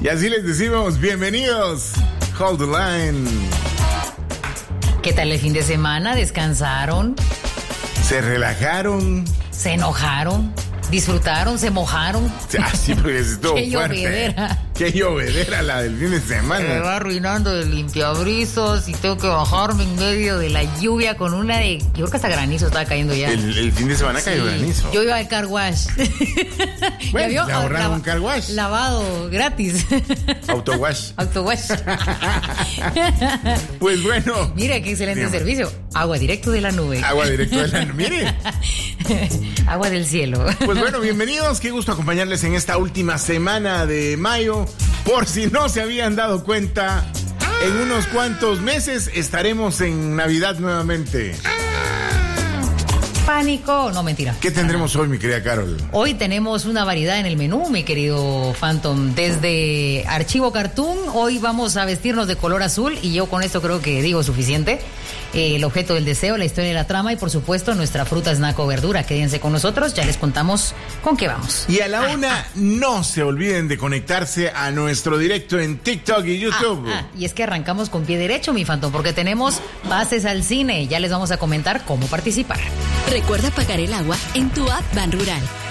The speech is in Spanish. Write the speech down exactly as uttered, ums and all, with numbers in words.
Y así les decimos, bienvenidos. Hold the line. ¿Qué tal el fin de semana? ¿Descansaron? ¿Se relajaron? ¿Se enojaron? ¿Disfrutaron? ¿Se mojaron? Ah, sí, porque estuvo ¡Qué fuerte. llovedera! ¡Qué llovedera la del fin de semana! Me va arruinando el limpiabrizos y tengo que bajarme en medio de la lluvia con una de... Yo creo que hasta granizo estaba cayendo ya. El, el fin de semana Sí, cayó granizo. Yo iba al car wash. Bueno, ¿Ya vio? le ahorraron Lava- un car wash. Lavado gratis. Auto wash. Auto wash. Pues bueno. Mira qué excelente Dígame. servicio. Agua directo de la nube. Agua directo de la... Mire. Agua del cielo. Pues bueno, bienvenidos. Qué gusto acompañarles en esta última semana de mayo. Por si no se habían dado cuenta, en unos cuantos meses estaremos en Navidad nuevamente. Pánico. No, mentira. ¿Qué tendremos hoy, mi querida Carol? Hoy tenemos una variedad en el menú, mi querido Phantom. Desde Archivo Cartoon, hoy vamos a vestirnos de color azul y yo con esto creo que digo suficiente. Eh, el objeto del deseo, la historia de la trama y por supuesto nuestra fruta, snack o verdura. Quédense con nosotros, ya les contamos con qué vamos. Y a la una, no se olviden de conectarse a nuestro directo en TikTok y YouTube. Ah, ah, y es que arrancamos con pie derecho, mi Phantom, porque tenemos pases al cine. Ya les vamos a comentar cómo participar. Recuerda pagar el agua en tu app Ban Rural.